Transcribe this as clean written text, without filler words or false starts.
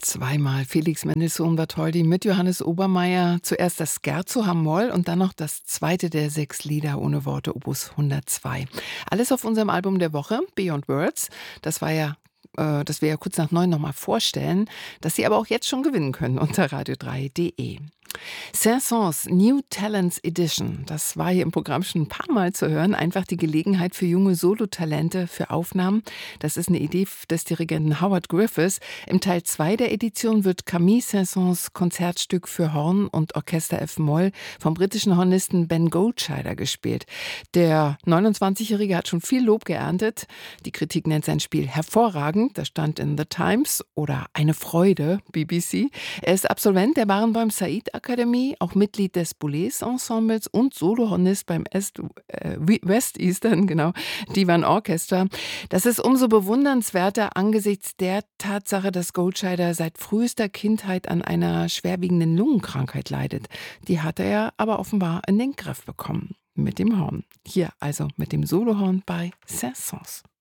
Zweimal Felix Mendelssohn Bartholdy mit Johannes Obermaier. Zuerst das Scherzo H-Moll und dann noch das zweite der 6 Lieder ohne Worte, Opus 102. Alles auf unserem Album der Woche, Beyond Words. Das wir ja kurz nach 9 nochmal vorstellen, das Sie aber auch jetzt schon gewinnen können unter radio3.de. Saint-Saëns New Talents Edition, das war hier im Programm schon ein paar Mal zu hören. Einfach die Gelegenheit für junge Solotalente für Aufnahmen. Das ist eine Idee des Dirigenten Howard Griffiths. Im Teil 2 der Edition wird Camille Saint-Saëns Konzertstück für Horn und Orchester F-Moll vom britischen Hornisten Ben Goldscheider gespielt. Der 29-Jährige hat schon viel Lob geerntet. Die Kritik nennt sein Spiel hervorragend. Das stand in The Times oder Eine Freude, BBC. Er ist Absolvent der Barenboim Said Akademie, auch Mitglied des Boulez-Ensembles und Solohornist beim West Eastern, Divan Orchestra. Das ist umso bewundernswerter angesichts der Tatsache, dass Goldscheider seit frühester Kindheit an einer schwerwiegenden Lungenkrankheit leidet. Die hat er aber offenbar in den Griff bekommen mit dem Horn. Hier also mit dem Solohorn bei Saint-Saëns.